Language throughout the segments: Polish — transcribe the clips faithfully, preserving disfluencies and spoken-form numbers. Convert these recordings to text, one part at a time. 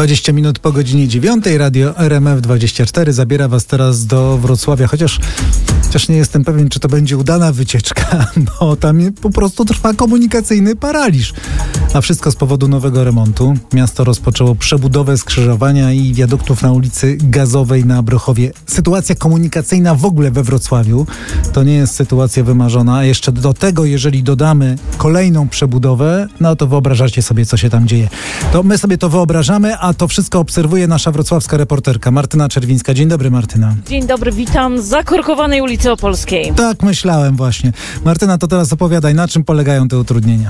dwadzieścia minut po godzinie dziewiątej. Radio R M F dwadzieścia cztery zabiera was teraz do Wrocławia, chociaż, chociaż nie jestem pewien, czy to będzie udana wycieczka, bo tam po prostu trwa komunikacyjny paraliż. A wszystko z powodu nowego remontu. Miasto rozpoczęło przebudowę skrzyżowania i wiaduktów na ulicy Gazowej na Brochowie. Sytuacja komunikacyjna w ogóle we Wrocławiu to nie jest sytuacja wymarzona. A jeszcze do tego, jeżeli dodamy kolejną przebudowę, no to wyobrażacie sobie, co się tam dzieje. To my sobie to wyobrażamy, a to wszystko obserwuje nasza wrocławska reporterka Martyna Czerwińska. Dzień dobry, Martyna. Dzień dobry, witam z zakorkowanej ulicy Opolskiej. Tak, myślałem właśnie. Martyna, to teraz opowiadaj, na czym polegają te utrudnienia?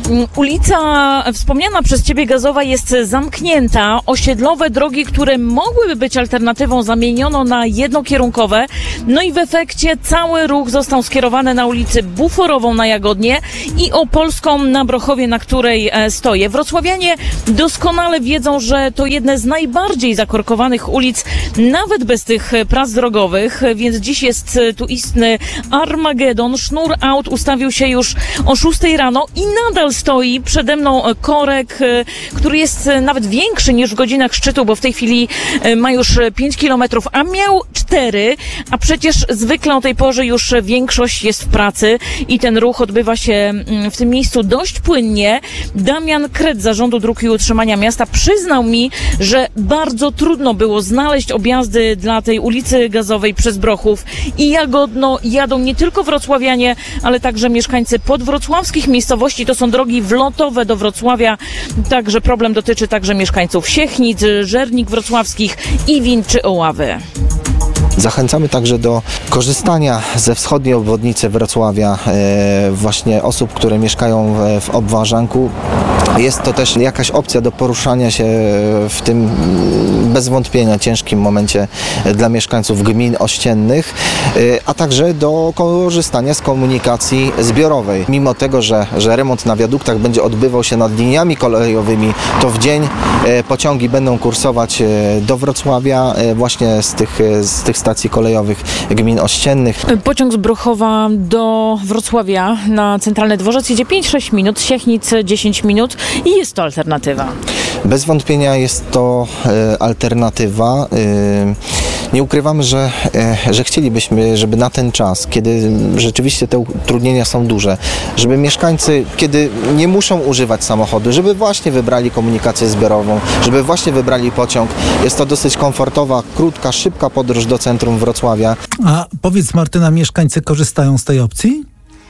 Ulica wspomniana przez ciebie Gazowa jest zamknięta. Osiedlowe drogi, które mogłyby być alternatywą, zamieniono na jednokierunkowe. No i w efekcie cały ruch został skierowany na ulicę Buforową na Jagodnie i Opolską na Brochowie, na której stoję. Wrocławianie doskonale wiedzą, że to jedne z najbardziej zakorkowanych ulic, nawet bez tych prac drogowych, więc dziś jest tu istny Armagedon. Sznur aut ustawił się już o szóstej rano i nadal stoi przede mną korek, który jest nawet większy niż w godzinach szczytu, bo w tej chwili ma już pięć kilometrów, a miał cztery, a przecież zwykle o tej porze już większość jest w pracy i ten ruch odbywa się w tym miejscu dość płynnie. Damian Kret z Zarządu Dróg i Utrzymania Miasta przyznał mi, że bardzo trudno było znaleźć objazdy dla tej ulicy Gazowej przez Brochów i Jagodno. Jadą nie tylko wrocławianie, ale także mieszkańcy podwrocławskich miejscowości. To są drogi wlotowe do Wrocławia, także problem dotyczy także mieszkańców Siechnic, Żernik Wrocławskich, Iwin czy Oławy. Zachęcamy także do korzystania ze wschodniej obwodnicy Wrocławia, e, właśnie osób, które mieszkają w, w Obwarzanku. Jest to też jakaś opcja do poruszania się w tym bez wątpienia ciężkim momencie dla mieszkańców gmin ościennych, e, a także do korzystania z komunikacji zbiorowej. Mimo tego, że, że remont na wiaduktach będzie odbywał się nad liniami kolejowymi, to w dzień e, pociągi będą kursować e, do Wrocławia e, właśnie z tych, z tych stacji kolejowych gmin ościennych. Pociąg z Brochowa do Wrocławia na Centralny Dworzec jedzie pięć sześć minut, Siechnic dziesięć minut i jest to alternatywa. Bez wątpienia jest to e, alternatywa. E, nie ukrywamy, że, e, że chcielibyśmy, żeby na ten czas, kiedy rzeczywiście te utrudnienia są duże, żeby mieszkańcy, kiedy nie muszą używać samochodu, żeby właśnie wybrali komunikację zbiorową, żeby właśnie wybrali pociąg. Jest to dosyć komfortowa, krótka, szybka podróż do centrum Wrocławia. A powiedz, Martyna, mieszkańcy korzystają z tej opcji?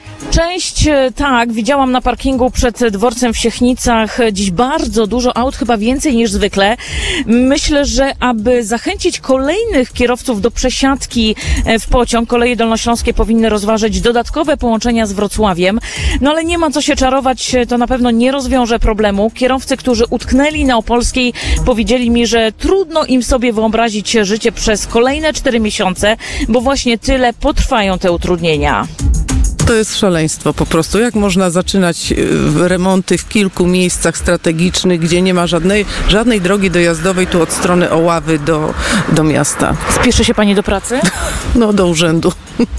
Część tak, widziałam na parkingu przed dworcem w Siechnicach dziś bardzo dużo aut, chyba więcej niż zwykle. Myślę, że aby zachęcić kolejnych kierowców do przesiadki w pociąg, Koleje Dolnośląskie powinny rozważyć dodatkowe połączenia z Wrocławiem. No ale nie ma co się czarować, to na pewno nie rozwiąże problemu. Kierowcy, którzy utknęli na Opolskiej, powiedzieli mi, że trudno im sobie wyobrazić życie przez kolejne cztery miesiące, bo właśnie tyle potrwają te utrudnienia. To jest szaleństwo po prostu. Jak można zaczynać remonty w kilku miejscach strategicznych, gdzie nie ma żadnej, żadnej drogi dojazdowej tu od strony Oławy do, do miasta? Spieszy się pani do pracy? No, do urzędu.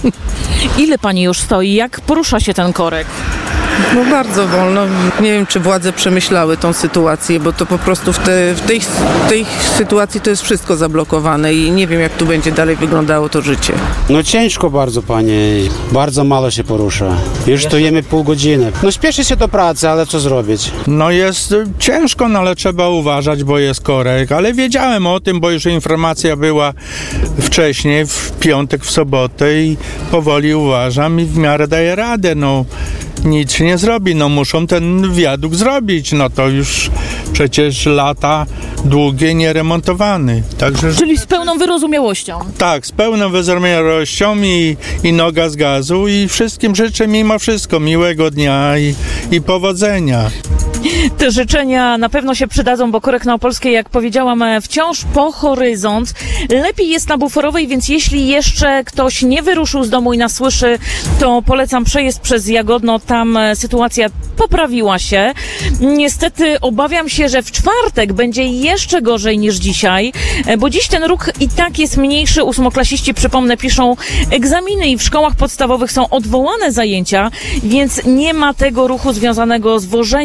Ile pani już stoi? Jak porusza się ten korek? No bardzo wolno. Nie wiem, czy władze przemyślały tą sytuację, bo to po prostu w, te, w, tej, w tej sytuacji to jest wszystko zablokowane i nie wiem, jak tu będzie dalej wyglądało to życie. No ciężko bardzo, panie. Bardzo mało się porusza. Już stojemy pół godziny. No śpieszy się do pracy, ale co zrobić? No jest ciężko, no ale trzeba uważać, bo jest korek. Ale wiedziałem o tym, bo już informacja była wcześniej, w piątek, w sobotę i powoli uważam i w miarę daję radę, no. Nic nie zrobi, no muszą ten wiadukt zrobić, no to już przecież lata długie nieremontowany. Także, czyli z pełną wyrozumiałością. Tak, z pełną wyrozumiałością i, i noga z gazu i wszystkim życzę mimo wszystko miłego dnia i, i powodzenia. Te życzenia na pewno się przydadzą, bo korek na Opolskiej, jak powiedziałam, wciąż po horyzont. Lepiej jest na Buforowej, więc jeśli jeszcze ktoś nie wyruszył z domu i nas słyszy, to polecam przejazd przez Jagodno. Tam sytuacja poprawiła się. Niestety obawiam się, że w czwartek będzie jeszcze gorzej niż dzisiaj, bo dziś ten ruch i tak jest mniejszy. Ósmoklasiści, przypomnę, piszą egzaminy i w szkołach podstawowych są odwołane zajęcia, więc nie ma tego ruchu związanego z wożeniem dzieci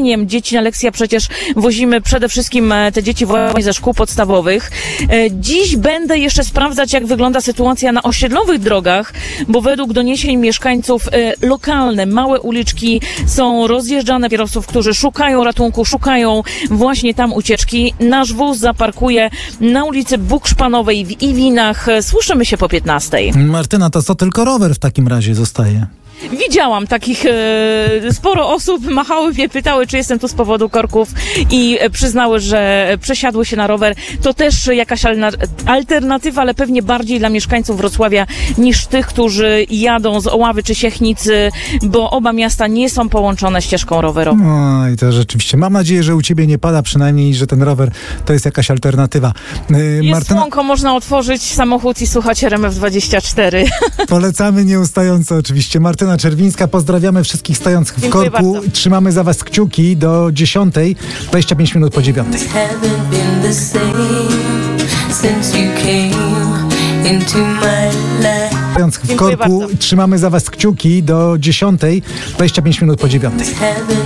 dzieci na lekcje, a przecież wozimy przede wszystkim te dzieci właśnie ze szkół podstawowych. Dziś będę jeszcze sprawdzać, jak wygląda sytuacja na osiedlowych drogach, bo według doniesień mieszkańców lokalne, małe uliczki są rozjeżdżane kierowców, którzy szukają ratunku, szukają właśnie tam ucieczki. Nasz wóz zaparkuje na ulicy Bukszpanowej w Iwinach. Słyszymy się po piętnastej. Martyna, to co, tylko rower w takim razie zostaje? Widziałam takich, e, sporo osób machały mnie, pytały, czy jestem tu z powodu korków i e, przyznały, że przesiadły się na rower. To też jakaś alternatywa, ale pewnie bardziej dla mieszkańców Wrocławia niż tych, którzy jadą z Oławy czy Siechnicy, bo oba miasta nie są połączone ścieżką rowerową. No i to rzeczywiście. Mam nadzieję, że u ciebie nie pada przynajmniej, że ten rower to jest jakaś alternatywa. E, Jest Martyna, słonko, można otworzyć samochód i słuchać R M F dwadzieścia cztery. polecamy nieustająco oczywiście. Martyna Czerwińska, pozdrawiamy wszystkich stojących w Dziękuję korku. bardzo. Trzymamy za was kciuki do dziesiątej, dwadzieścia pięć minut po dziewiątej. Haven't been the same since you came into my life. Stojących w Dziękuję korku. bardzo. Trzymamy za was kciuki do dziesiątej, dwadzieścia pięć minut po dziewiątej. Haven't